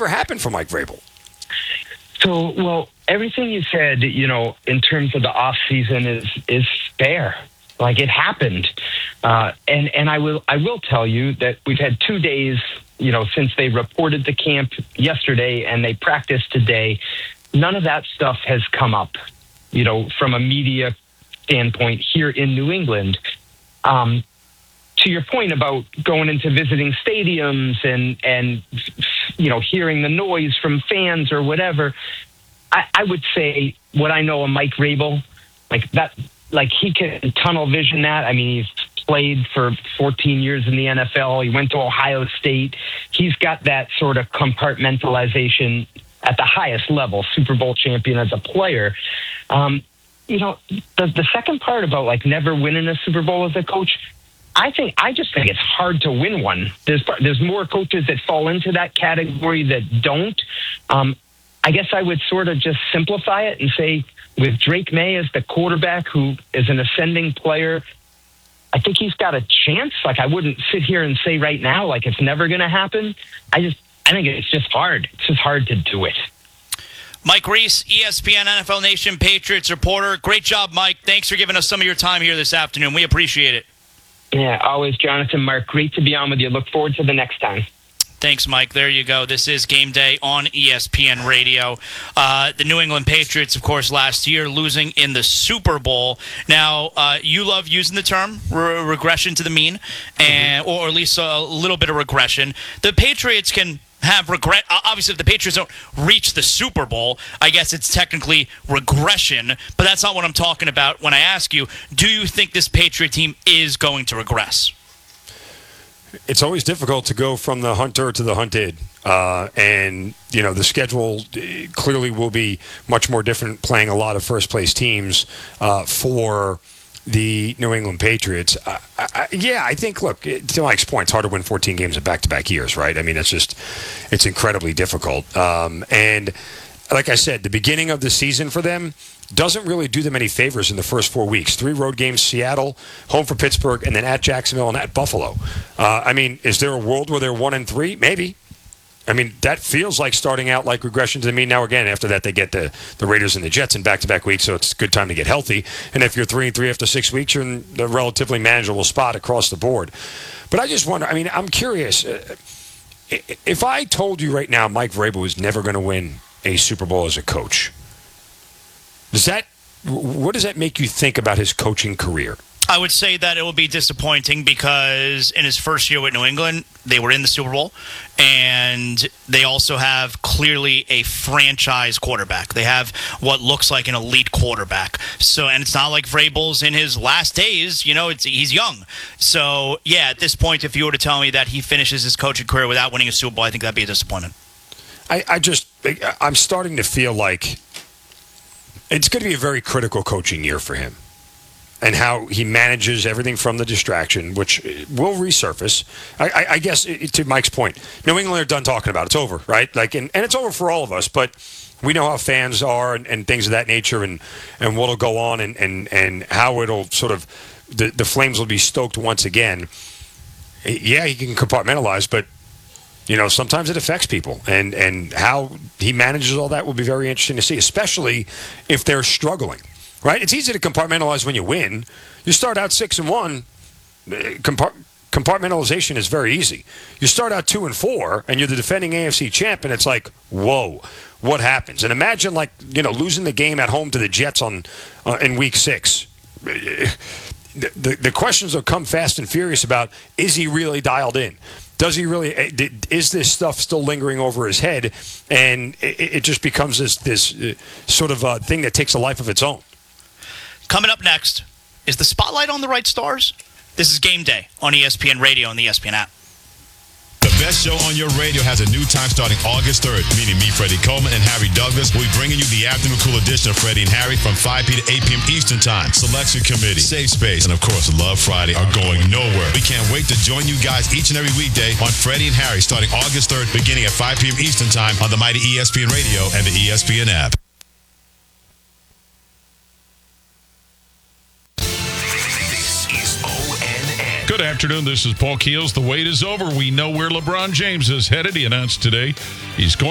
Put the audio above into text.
ever happen for Mike Vrabel? So, well, everything you said, in terms of the off season is fair. Like, it happened. And I will tell you that we've had 2 days, since they reported the camp yesterday and they practiced today. None of that stuff has come up, from a media standpoint here in New England. To your point about going into visiting stadiums and hearing the noise from fans or whatever, I would say what I know of Mike Vrabel, he can tunnel vision that. I mean, he's played for 14 years in the NFL. He went to Ohio State. He's got that sort of compartmentalization at the highest level, Super Bowl champion as a player. The second part about never winning a Super Bowl as a coach, I just think it's hard to win one. There's more coaches that fall into that category that don't. I guess I would sort of just simplify it and say, with Drake May as the quarterback, who is an ascending player, I think he's got a chance. I wouldn't sit here and say right now, it's never going to happen. I think it's just hard. It's just hard to do it. Mike Reese, ESPN NFL Nation Patriots reporter. Great job, Mike. Thanks for giving us some of your time here this afternoon. We appreciate it. Yeah, always, Jonathan, Mark. Great to be on with you. Look forward to the next time. Thanks, Mike. There you go. This is Game Day on ESPN Radio. The New England Patriots, of course, last year losing in the Super Bowl. Now, you love using the term regression to the mean, or at least a little bit of regression. The Patriots can have regret. Obviously, if the Patriots don't reach the Super Bowl, I guess it's technically regression, but that's not what I'm talking about when I ask you, do you think this Patriot team is going to regress? It's always difficult to go from the hunter to the hunted. And, the schedule clearly will be much more different playing a lot of first-place teams for the New England Patriots. I think, look, to Mike's point, it's hard to win 14 games in back-to-back years, right? I mean, it's incredibly difficult. And like I said, the beginning of the season for them doesn't really do them any favors in the first 4 weeks. 3 road games, Seattle, home for Pittsburgh, and then at Jacksonville and at Buffalo. Is there a world where they're 1-3? Maybe. That feels like starting out like regression to the mean. Now, again, after that, they get the Raiders and the Jets in back-to-back weeks, so it's a good time to get healthy. And if you're 3-3 after 6 weeks, you're in a relatively manageable spot across the board. But I just wonder, I'm curious. If I told you right now Mike Vrabel was never going to win a Super Bowl as a coach, what does that make you think about his coaching career? I would say that it will be disappointing because in his first year with New England, they were in the Super Bowl, and they also have clearly a franchise quarterback. They have what looks like an elite quarterback. And it's not like Vrabel's in his last days. He's young. So, yeah, at this point, if you were to tell me that he finishes his coaching career without winning a Super Bowl, I think that'd be a disappointment. I'm starting to feel like it's going to be a very critical coaching year for him, and how he manages everything from the distraction, which will resurface. I guess, to Mike's point, New England are done talking about it. It's over, right? And it's over for all of us, but we know how fans are and things of that nature, and what'll go on and how it'll sort of, the flames will be stoked once again. Yeah, he can compartmentalize, but sometimes it affects people, and how he manages all that will be very interesting to see, especially if they're struggling, right? It's easy to compartmentalize when you win. You start out 6-1, compartmentalization is very easy. You start out 2-4, and you're the defending AFC champ, and it's like, whoa, what happens? And imagine losing the game at home to the Jets in Week 6. The questions will come fast and furious about, is he really dialed in? Does he really? Is this stuff still lingering over his head? And it just becomes this sort of thing that takes a life of its own. Coming up next, is the spotlight on the right stars? This is Game Day on ESPN Radio and the ESPN app. The best show on your radio has a new time starting August 3rd, meaning me, Freddie Coleman, and Harry Douglas will be bringing you the afternoon cool edition of Freddie and Harry from 5 p. to 8 p.m. Eastern Time. Selection Committee, Safe Space, and of course, Love Friday are going nowhere. We can't wait to join you guys each and every weekday on Freddie and Harry starting August 3rd, beginning at 5 p.m. Eastern Time on the mighty ESPN Radio and the ESPN app. Good afternoon. This is Paul Keels. The wait is over. We know where LeBron James is headed. He announced today he's going